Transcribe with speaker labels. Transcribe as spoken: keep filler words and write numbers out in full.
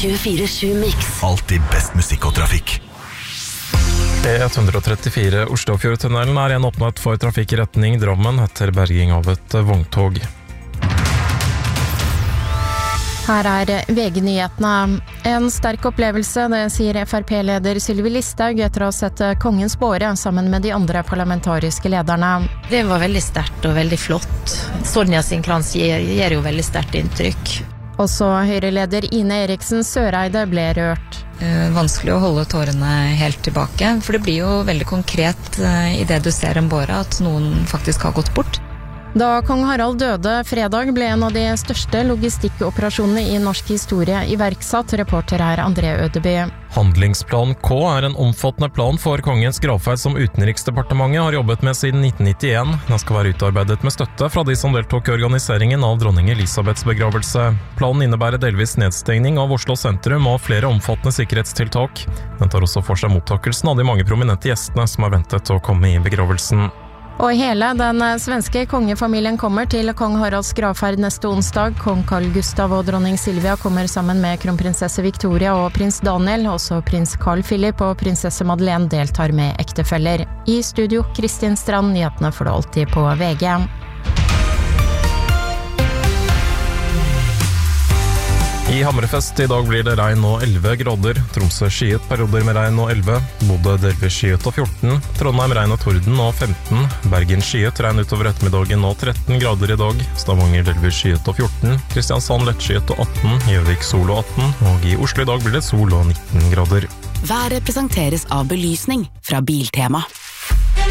Speaker 1: tjuefire sju Mix.
Speaker 2: Alltid best musikk og trafikk.
Speaker 3: E ett trettifire Oslofjordtunnelen er igjen åpnet for trafikk i retning Drammen etter berging av et vogntog.
Speaker 4: Her er V G-nyhetene. En sterk opplevelse, det sier F R P-leder Sylvi Listhaug etter å ha sett Kongens båre sammen med de andre parlamentariske lederne.
Speaker 5: Det var veldig sterkt og veldig flott. Sonja sin krans gir, gir jo veldig sterkt inntrykk.
Speaker 4: Også Høyre-leder Ine Eriksen Søreide ble rørt.
Speaker 6: Eh, vanskelig å holde tårene helt tilbake, for det blir jo veldig konkret eh, i det du ser en båre at noen faktisk har gått bort.
Speaker 4: Da kong Harald døde fredag ble en av de største logistikkoperasjonene i norsk historie iverksatt, reporter her André Ødeby.
Speaker 3: Handlingsplan K er en omfattende plan for kongens gravferd som Utenriksdepartementet har jobbet med siden nitten nittien. Den skal være utarbeidet med støtte fra de som deltok i organiseringen av dronning Elisabeths begravelse. Planen innebærer delvis nedstengning av Oslo sentrum og flere omfattende sikkerhetstiltak. Den tar også for seg mottakelsen av de mange prominente gjestene som har ventet å komme i begravelsen.
Speaker 4: Og hele den svenske kongefamilien kommer til kong Haralds gravferd neste onsdag. Kong Carl Gustav og dronning Silvia kommer sammen med kronprinsesse Victoria og prins Daniel. Også prins Carl Philip og prinsesse Madeleine deltar med ektefeller. I studio, Kristin Strand, nyhetene får du alltid på V G.
Speaker 3: I Hammerfest i dag blir det regn og elleve grader. Tromsø skyet perioder med regn og elleve. Bodø delvis skyet og fjorten. Trondheim regn og torden og femten. Bergen skyet regn utover ettermiddagen og tretten grader i dag. Stavanger delvis skyet og fjorten. Kristiansand lett skyet og atten. Gjøvik sol og atten. Og i Oslo i dag blir det sol og nitten grader.
Speaker 1: Været presenteres av belysning fra Biltema.